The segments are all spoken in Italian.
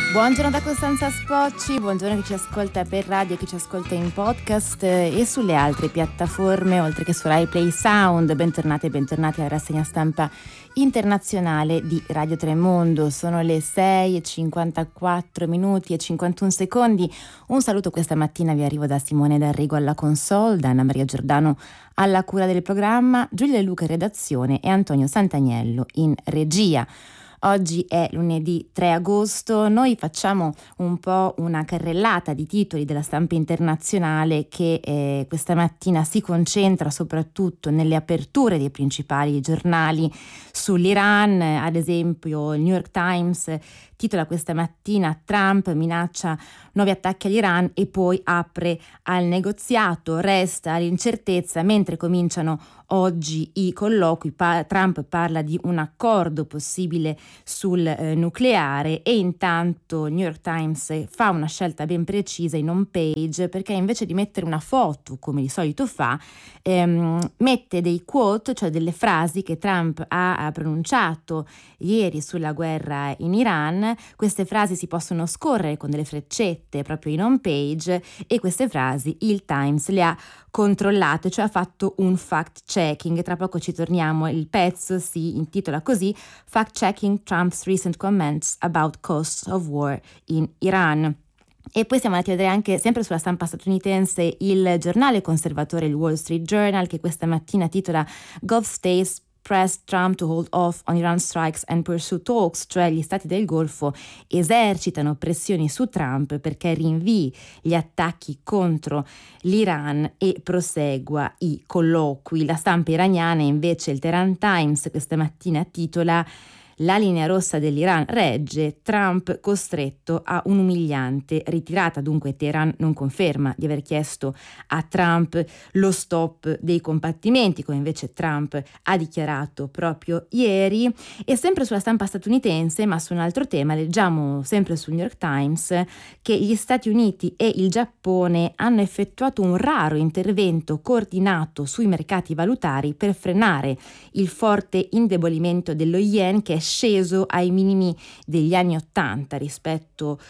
Buongiorno da Costanza Spocci, buongiorno chi ci ascolta per radio, chi ci ascolta in podcast e sulle altre piattaforme, oltre che su Rai Play Sound. Bentornati e bentornati alla rassegna stampa internazionale di Radio Tremondo. Sono le 6:54 minuti e 51 secondi. Un saluto questa mattina vi arrivo da Simone D'Arrigo alla console, da Anna Maria Giordano alla cura del programma, Giulia Luca in redazione e Antonio Sant'Agnello in regia. Oggi è lunedì 3 agosto, noi facciamo un po' una carrellata di titoli della stampa internazionale che questa mattina si concentra soprattutto nelle aperture dei principali giornali sull'Iran. Ad esempio il New York Times titola questa mattina: Trump minaccia nuovi attacchi all'Iran e poi apre al negoziato, resta l'incertezza mentre cominciano oggi i colloqui. Trump parla di un accordo possibile sul nucleare e intanto il New York Times fa una scelta ben precisa in home page, perché invece di mettere una foto come di solito fa, mette dei quote, cioè delle frasi che Trump ha pronunciato ieri sulla guerra in Iran. Queste frasi si possono scorrere con delle freccette proprio in home page e queste frasi il Times le ha controllate, cioè ha fatto un fact checking. Tra poco ci torniamo, il pezzo si intitola così: Fact checking Trump's recent comments about costs of war in Iran. E poi siamo andati a vedere anche, sempre sulla stampa statunitense, il giornale conservatore, il Wall Street Journal, che questa mattina titola Gulf States pressed Trump to hold off on Iran strikes and pursue talks, cioè gli stati del Golfo esercitano pressioni su Trump perché rinvii gli attacchi contro l'Iran e prosegua i colloqui. La stampa iraniana invece, il Tehran Times, questa mattina titola La linea rossa dell'Iran regge, Trump costretto a un'umiliante ritirata. Dunque Teheran non conferma di aver chiesto a Trump lo stop dei combattimenti, come invece Trump ha dichiarato proprio ieri. E sempre sulla stampa statunitense, ma su un altro tema, leggiamo sempre sul New York Times che gli Stati Uniti e il Giappone hanno effettuato un raro intervento coordinato sui mercati valutari per frenare il forte indebolimento dello yen, che è sceso ai minimi dagli anni 80 rispetto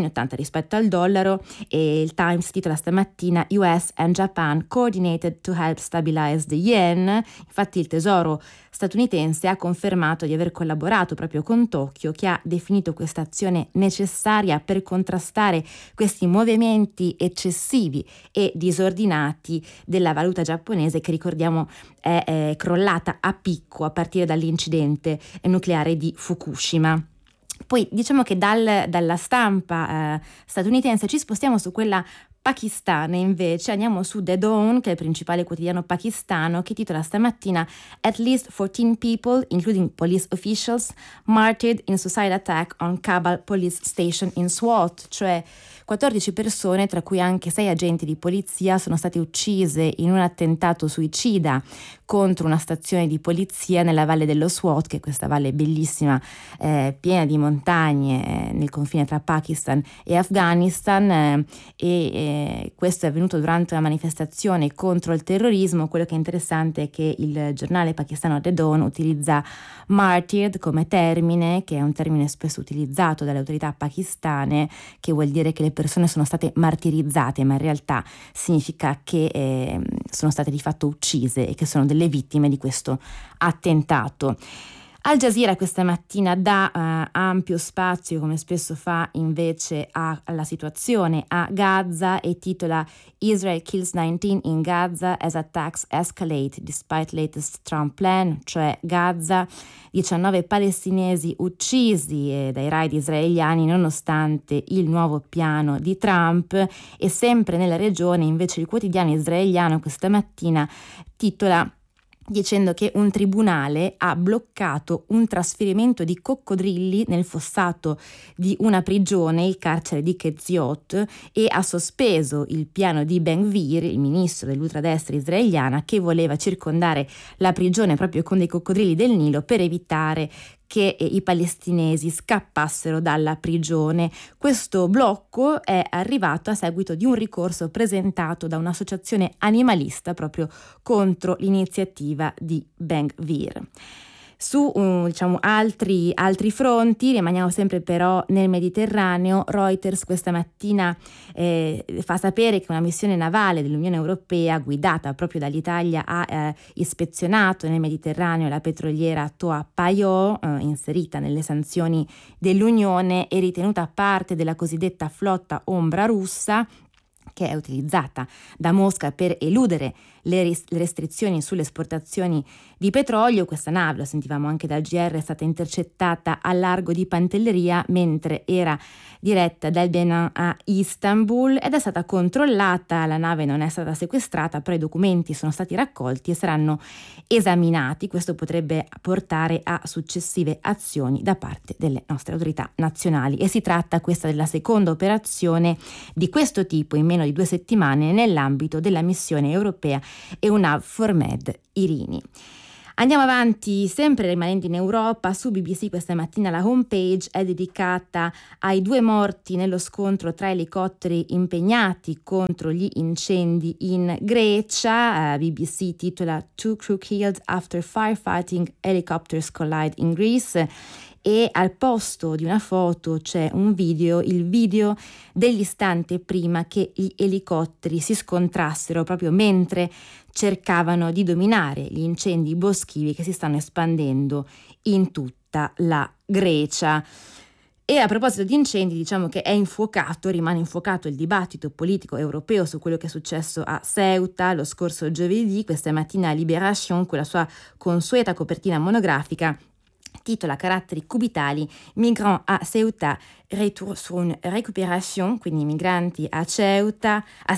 al dollaro. E il Times titola stamattina US and Japan coordinated to help stabilize the yen. Infatti il tesoro statunitense ha confermato di aver collaborato proprio con Tokyo, che ha definito questa azione necessaria per contrastare questi movimenti eccessivi e disordinati della valuta giapponese, che ricordiamo è crollata a picco a partire dall'incidente nucleare di Fukushima. Poi diciamo che dalla stampa statunitense ci spostiamo su quella pakistana. Invece andiamo su The Dawn, che è il principale quotidiano pakistano, che titola stamattina At least 14 people, including police officials, martyred in suicide attack on Kabul police station in Swat, cioè 14 persone, tra cui anche 6 agenti di polizia, sono state uccise in un attentato suicida contro una stazione di polizia nella valle dello Swat, che è questa valle bellissima, piena di montagne, nel confine tra Pakistan e Afghanistan, e questo è avvenuto durante una manifestazione contro il terrorismo. Quello che è interessante è che il giornale pakistano The Dawn utilizza martyred come termine, che è un termine spesso utilizzato dalle autorità pakistane, che vuol dire che le persone sono state martirizzate, ma in realtà significa che sono state di fatto uccise e che sono delle vittime di questo attentato. Al Jazeera questa mattina dà ampio spazio, come spesso fa invece, alla situazione a Gaza e titola Israel kills 19 in Gaza as attacks escalate despite latest Trump plan, cioè Gaza, 19 palestinesi uccisi dai raid israeliani nonostante il nuovo piano di Trump. E sempre nella regione invece il quotidiano israeliano questa mattina titola dicendo che un tribunale ha bloccato un trasferimento di coccodrilli nel fossato di una prigione, il carcere di Ketziot, e ha sospeso il piano di Ben-Gvir, il ministro dell'ultradestra israeliana, che voleva circondare la prigione proprio con dei coccodrilli del Nilo per evitare che i palestinesi scappassero dalla prigione. Questo blocco è arrivato a seguito di un ricorso presentato da un'associazione animalista proprio contro l'iniziativa di Ben-Gvir. Su diciamo altri fronti, rimaniamo sempre però nel Mediterraneo. Reuters questa mattina fa sapere che una missione navale dell'Unione Europea guidata proprio dall'Italia ha ispezionato nel Mediterraneo la petroliera Toa Payoh, inserita nelle sanzioni dell'Unione e ritenuta parte della cosiddetta flotta ombra russa, che è utilizzata da Mosca per eludere le restrizioni sulle esportazioni di petrolio. Questa nave, lo sentivamo anche dal GR, è stata intercettata al largo di Pantelleria mentre era diretta dal Benin a Istanbul ed è stata controllata. La nave non è stata sequestrata, però i documenti sono stati raccolti e saranno esaminati. Questo potrebbe portare a successive azioni da parte delle nostre autorità nazionali, e si tratta questa della seconda operazione di questo tipo in meno di 2 settimane nell'ambito della missione europea EUNAVFOR Med Irini. Andiamo avanti, sempre rimanendo in Europa. Su BBC questa mattina la homepage è dedicata ai 2 morti nello scontro tra elicotteri impegnati contro gli incendi in Grecia. BBC titola "Two crew killed after firefighting helicopters collide in Greece", e al posto di una foto c'è un video, il video dell'istante prima che gli elicotteri si scontrassero proprio mentre cercavano di dominare gli incendi boschivi che si stanno espandendo in tutta la Grecia. E a proposito di incendi, diciamo che rimane infuocato il dibattito politico europeo su quello che è successo a Ceuta lo scorso giovedì. Questa mattina Libération, con la sua consueta copertina monografica, titola caratteri cubitali "Migrants a Ceuta, retour sur une récupération", quindi migranti a Ceuta,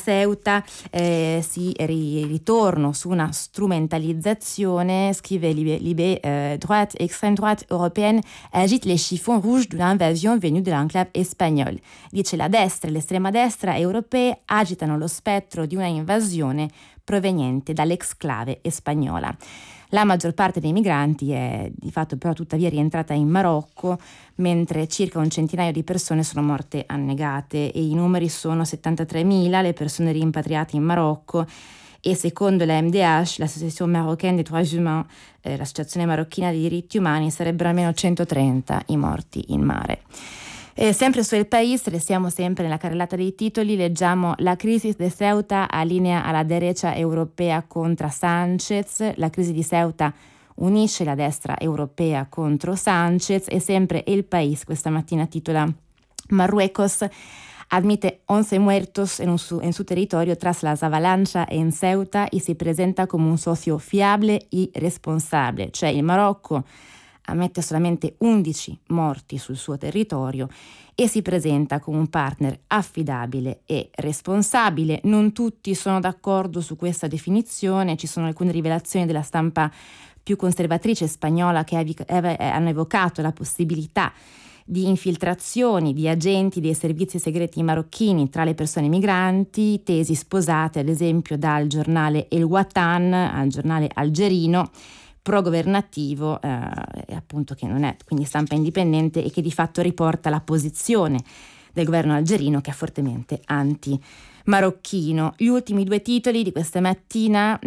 ritorno su una strumentalizzazione. Scrive droite, extrême droite européenne agite les chiffons rouges de l'invasion venue de l'enclave espagnole. Dice la destra e l'estrema destra europee agitano lo spettro di una invasione proveniente dall'exclave spagnola. La maggior parte dei migranti è di fatto però tuttavia rientrata in Marocco, mentre circa un centinaio di persone sono morte annegate, e i numeri sono 73.000 le persone rimpatriate in Marocco, e secondo la MDH, l'Association Marocaine des Droits Humains, l'associazione marocchina dei diritti umani, sarebbero almeno 130 i morti in mare. Sempre su El País, restiamo sempre nella carrellata dei titoli, leggiamo "La crisi de Ceuta allinea alla derecha europea contra Sánchez". La crisi di Ceuta unisce la destra europea contro Sánchez, e sempre El País questa mattina titola "Marruecos admite 11 muertos en su territorio tras las avalanchas en Ceuta y se presenta come un socio fiable y responsable", cioè il Marocco ammette solamente 11 morti sul suo territorio e si presenta come un partner affidabile e responsabile. Non tutti sono d'accordo su questa definizione, ci sono alcune rivelazioni della stampa più conservatrice spagnola che hanno evocato la possibilità di infiltrazioni di agenti dei servizi segreti marocchini tra le persone migranti, tesi sposate ad esempio dal giornale El Watan, al giornale algerino pro-governativo, appunto, che non è quindi stampa indipendente, e che di fatto riporta la posizione del governo algerino, che è fortemente anti-marocchino. Gli ultimi 2 titoli di questa mattina,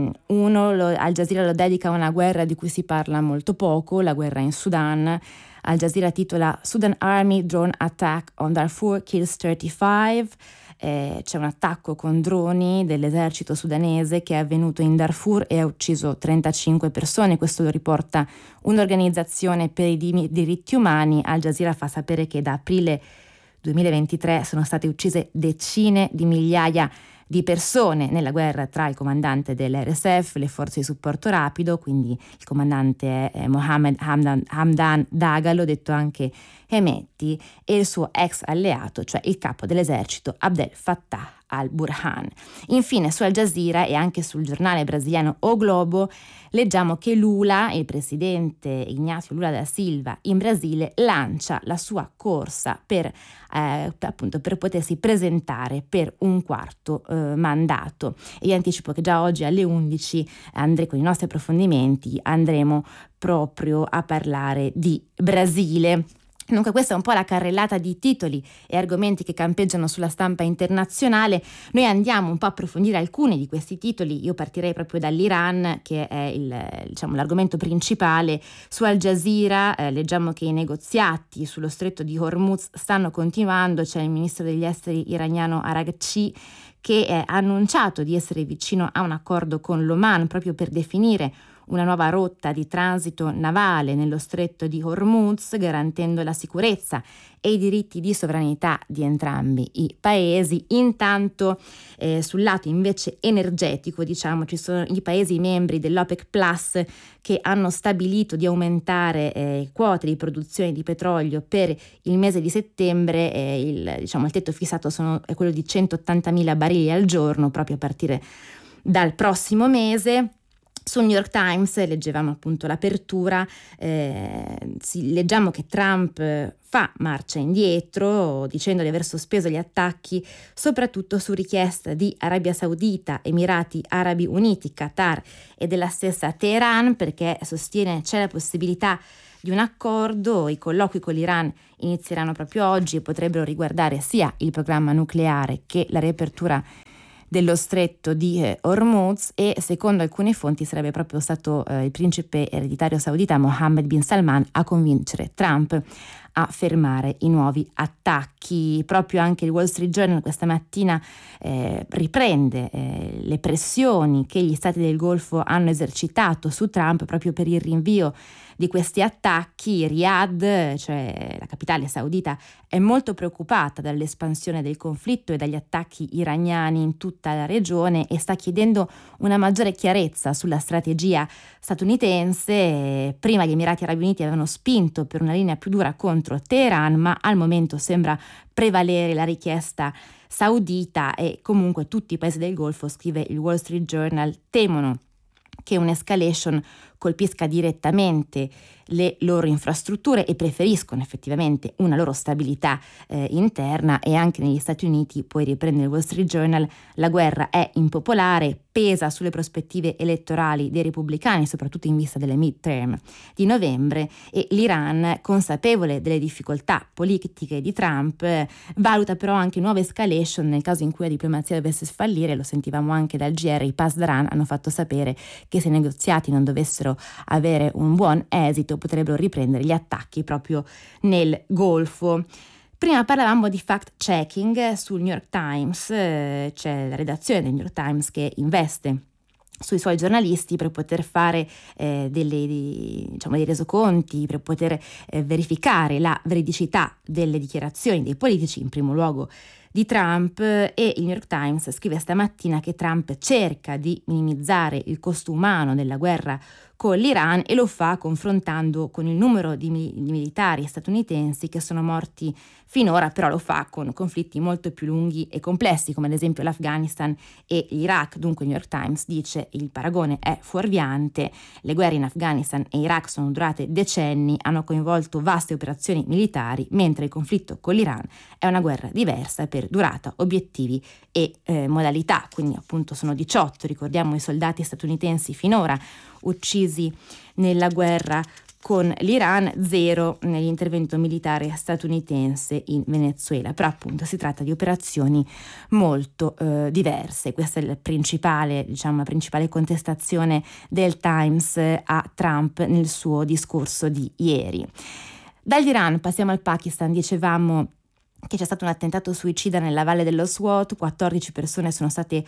Al Jazeera lo dedica a una guerra di cui si parla molto poco, la guerra in Sudan. Al Jazeera titola "Sudan Army Drone Attack on Darfur Kills 35". C'è un attacco con droni dell'esercito sudanese che è avvenuto in Darfur e ha ucciso 35 persone. Questo lo riporta un'organizzazione per i diritti umani. Al Jazeera fa sapere che da aprile 2023 sono state uccise decine di migliaia di persone nella guerra tra il comandante dell'RSF, le forze di supporto rapido, quindi il comandante è Mohammed Hamdan Dagalo, detto anche Hemeti, e il suo ex alleato, cioè il capo dell'esercito Abdel Fattah al-Burhan. Infine su Al Jazeera e anche sul giornale brasiliano O Globo leggiamo che Lula, il presidente Ignacio Lula da Silva in Brasile, lancia la sua corsa per potersi presentare per un quarto mandato. E io anticipo che già oggi alle 11 con i nostri approfondimenti andremo proprio a parlare di Brasile. Dunque questa è un po' la carrellata di titoli e argomenti che campeggiano sulla stampa internazionale. Noi andiamo un po' a approfondire alcuni di questi titoli. Io partirei proprio dall'Iran, che è l'argomento principale. Su Al Jazeera leggiamo che i negoziati sullo stretto di Hormuz stanno continuando. C'è il ministro degli esteri iraniano Araghchi che ha annunciato di essere vicino a un accordo con l'Oman proprio per definire una nuova rotta di transito navale nello stretto di Hormuz, garantendo la sicurezza e i diritti di sovranità di entrambi i paesi. Intanto sul lato invece energetico, diciamo, ci sono i paesi membri dell'OPEC Plus che hanno stabilito di aumentare quote di produzione di petrolio per il mese di settembre. Il tetto fissato è quello di 180.000 barili al giorno proprio a partire dal prossimo mese. Sul New York Times leggevamo appunto l'apertura, leggiamo che Trump fa marcia indietro dicendo di aver sospeso gli attacchi soprattutto su richiesta di Arabia Saudita, Emirati Arabi Uniti, Qatar e della stessa Teheran, perché sostiene c'è la possibilità di un accordo. I colloqui con l'Iran inizieranno proprio oggi e potrebbero riguardare sia il programma nucleare che la riapertura dello stretto di Hormuz, e secondo alcune fonti sarebbe proprio stato il principe ereditario saudita Mohammed bin Salman a convincere Trump a fermare i nuovi attacchi. Proprio anche il Wall Street Journal questa mattina riprende le pressioni che gli stati del Golfo hanno esercitato su Trump proprio per il rinvio di questi attacchi. Riyadh, cioè la capitale saudita, è molto preoccupata dall'espansione del conflitto e dagli attacchi iraniani in tutta la regione e sta chiedendo una maggiore chiarezza sulla strategia statunitense. Prima gli Emirati Arabi Uniti avevano spinto per una linea più dura contro Teheran, ma al momento sembra prevalere la richiesta saudita e comunque tutti i paesi del Golfo, scrive il Wall Street Journal, temono che un'escalation colpisca direttamente le loro infrastrutture e preferiscono effettivamente una loro stabilità interna. E anche negli Stati Uniti, poi riprende il Wall Street Journal, la guerra è impopolare, pesa sulle prospettive elettorali dei repubblicani, soprattutto in vista delle midterm di novembre, e l'Iran, consapevole delle difficoltà politiche di Trump, valuta però anche nuove escalation nel caso in cui la diplomazia dovesse sfallire. Lo sentivamo anche dal GR, i Pasdaran hanno fatto sapere che se i negoziati non dovessero avere un buon esito potrebbero riprendere gli attacchi proprio nel Golfo. Prima parlavamo di fact-checking sul New York Times, c'è la redazione del New York Times che investe sui suoi giornalisti per poter fare dei resoconti, per poter verificare la veridicità delle dichiarazioni dei politici, in primo luogo di Trump, e il New York Times scrive stamattina che Trump cerca di minimizzare il costo umano della guerra con l'Iran e lo fa confrontando con il numero di militari statunitensi che sono morti finora, però lo fa con conflitti molto più lunghi e complessi come ad esempio l'Afghanistan e l'Iraq. Dunque il New York Times dice il paragone è fuorviante, le guerre in Afghanistan e Iraq sono durate decenni, hanno coinvolto vaste operazioni militari, mentre il conflitto con l'Iran è una guerra diversa per durata, obiettivi e modalità. Quindi appunto sono 18, ricordiamo, i soldati statunitensi finora uccisi nella guerra con l'Iran, 0 nell'intervento militare statunitense in Venezuela, però appunto si tratta di operazioni molto diverse. Questa è la principale contestazione del Times a Trump nel suo discorso di ieri. Dall'Iran passiamo al Pakistan. Dicevamo che c'è stato un attentato suicida nella valle dello Swat, 14 persone sono state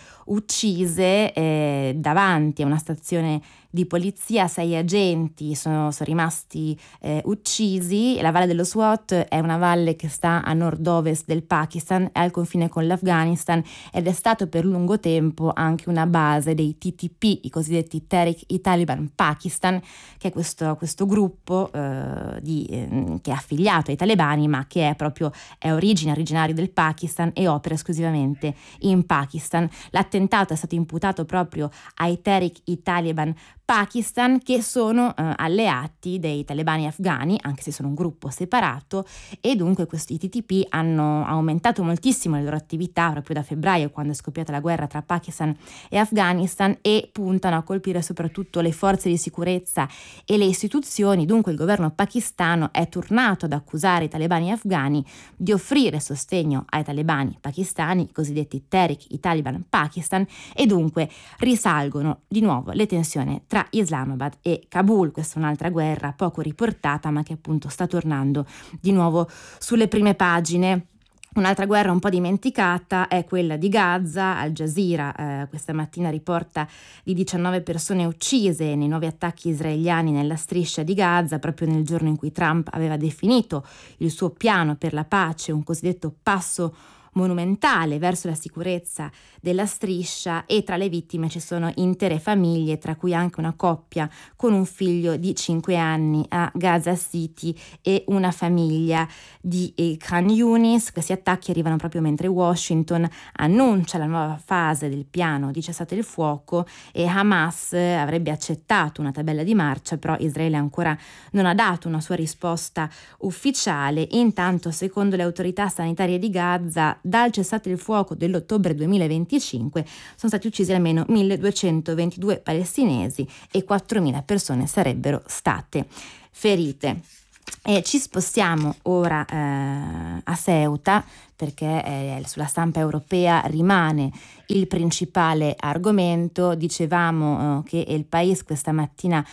uccise davanti a una stazione di polizia, 6 agenti sono rimasti uccisi. La valle dello Swat è una valle che sta a nord-ovest del Pakistan, è al confine con l'Afghanistan ed è stato per lungo tempo anche una base dei TTP, i cosiddetti Tehrik-i-Taliban Pakistan, che è questo gruppo che è affiliato ai talebani ma che è originario del Pakistan e opera esclusivamente in Pakistan. L'attentato è stato imputato proprio ai Tehrik-i-Taliban Pakistan, che sono alleati dei talebani afghani, anche se sono un gruppo separato, e dunque questi TTP hanno aumentato moltissimo le loro attività proprio da febbraio, quando è scoppiata la guerra tra Pakistan e Afghanistan, e puntano a colpire soprattutto le forze di sicurezza e le istituzioni. Dunque il governo pakistano è tornato ad accusare i talebani afghani di offrire sostegno ai talebani pakistani, i cosiddetti Tehrik, i Taliban Pakistan, e dunque risalgono di nuovo le tensioni tra Islamabad e Kabul. Questa è un'altra guerra poco riportata, ma che appunto sta tornando di nuovo sulle prime pagine. Un'altra guerra un po' dimenticata è quella di Gaza. Al Jazeera questa mattina riporta di 19 persone uccise nei nuovi attacchi israeliani nella striscia di Gaza, proprio nel giorno in cui Trump aveva definito il suo piano per la pace un cosiddetto passo monumentale verso la sicurezza della striscia, e tra le vittime ci sono intere famiglie, tra cui anche una coppia con un figlio di 5 anni a Gaza City e una famiglia di Khan Yunis. Questi attacchi arrivano proprio mentre Washington annuncia la nuova fase del piano di cessate il fuoco, e Hamas avrebbe accettato una tabella di marcia, però Israele ancora non ha dato una sua risposta ufficiale. Intanto, secondo le autorità sanitarie di Gaza, dal cessate il fuoco dell'ottobre 2025 sono stati uccisi almeno 1222 palestinesi e 4.000 persone sarebbero state ferite. E ci spostiamo ora a Ceuta, perché sulla stampa europea rimane il principale argomento. Dicevamo che il País questa mattina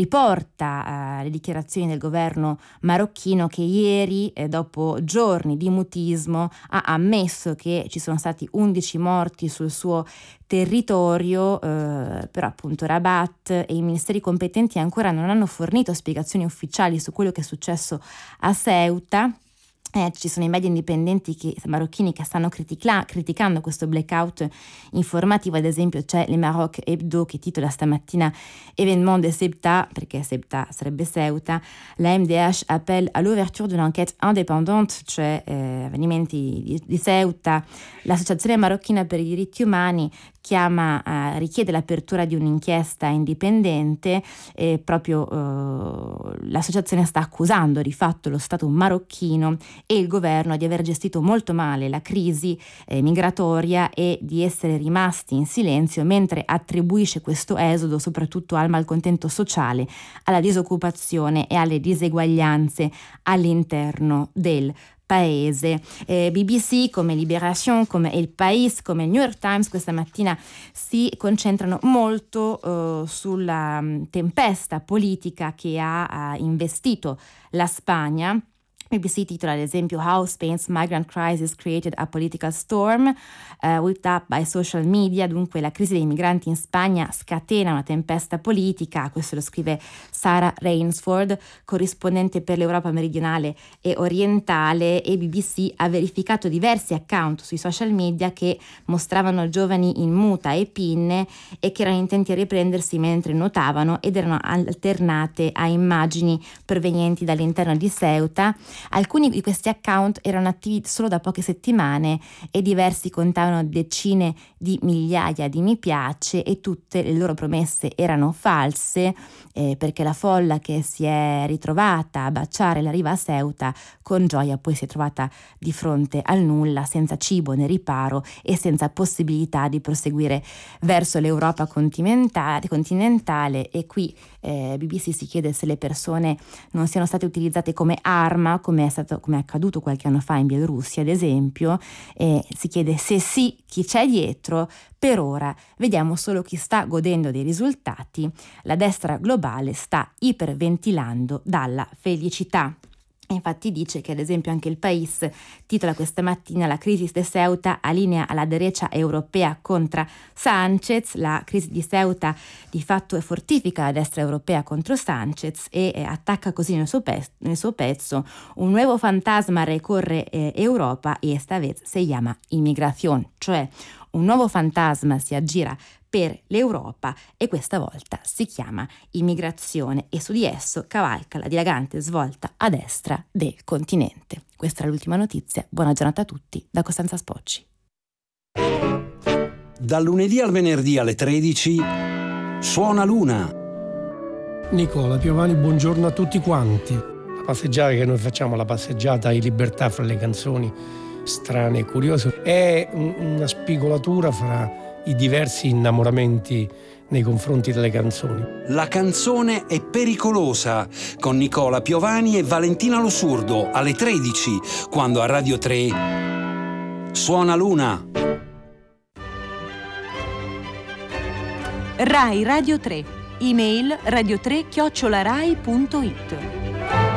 riporta le dichiarazioni del governo marocchino, che ieri, dopo giorni di mutismo, ha ammesso che ci sono stati 11 morti sul suo territorio, però appunto Rabat e i ministeri competenti ancora non hanno fornito spiegazioni ufficiali su quello che è successo a Ceuta. Ci sono i media indipendenti marocchini che stanno criticando questo blackout informativo. Ad esempio c'è Le Maroc Hebdo che titola stamattina Événement de Ceuta, perché Ceuta sarebbe Ceuta. La MDH appelle à l'ouverture d'une enquête indépendante, cioè avvenimenti di Ceuta. L'associazione marocchina per i diritti umani richiede l'apertura di un'inchiesta indipendente, e proprio l'associazione sta accusando di fatto lo Stato marocchino e il governo di aver gestito molto male la crisi migratoria e di essere rimasti in silenzio, mentre attribuisce questo esodo soprattutto al malcontento sociale, alla disoccupazione e alle diseguaglianze all'interno del paese. BBC, come Libération, come El País, come il New York Times questa mattina si concentrano molto sulla tempesta politica che ha investito la Spagna. BBC titola ad esempio How Spain's Migrant Crisis Created a Political Storm, whipped up by social media. Dunque la crisi dei migranti in Spagna scatena una tempesta politica. Questo lo scrive Sarah Rainsford, corrispondente per l'Europa meridionale e orientale, e BBC ha verificato diversi account sui social media che mostravano giovani in muta e pinne e che erano intenti a riprendersi mentre nuotavano, ed erano alternate a immagini provenienti dall'interno di Ceuta. Alcuni di questi account erano attivi solo da poche settimane e diversi contavano decine di migliaia di mi piace, e tutte le loro promesse erano false, perché la folla che si è ritrovata a baciare la riva a Ceuta con gioia poi si è trovata di fronte al nulla, senza cibo né riparo e senza possibilità di proseguire verso l'Europa continentale. E qui BBC si chiede se le persone non siano state utilizzate come arma, come è accaduto qualche anno fa in Bielorussia ad esempio, e si chiede se sì, chi c'è dietro. Per ora vediamo solo chi sta godendo dei risultati. La destra globale sta iperventilando dalla felicità. Infatti dice che ad esempio anche il País titola questa mattina La crisi de Ceuta allinea alla derecha europea contro Sánchez. La crisi di Ceuta di fatto fortifica la destra europea contro Sánchez e attacca così nel suo pezzo un nuovo fantasma recorre Europa y esta vez se llama inmigración, cioè un nuovo fantasma si aggira per l'Europa e questa volta si chiama immigrazione, e su di esso cavalca la dilagante svolta a destra del continente. Questa è l'ultima notizia. Buona giornata a tutti da Costanza Spocci. Dal lunedì al venerdì alle 13 Suona Luna, Nicola Piovani, buongiorno a tutti quanti. La passeggiata che noi facciamo, la passeggiata in libertà fra le canzoni strane e curiose, è una spigolatura fra i diversi innamoramenti nei confronti delle canzoni. La canzone è pericolosa con Nicola Piovani e Valentina Lo Surdo alle 13, quando a Radio 3 suona l'una. Rai Radio 3. Email radio3@rai.it.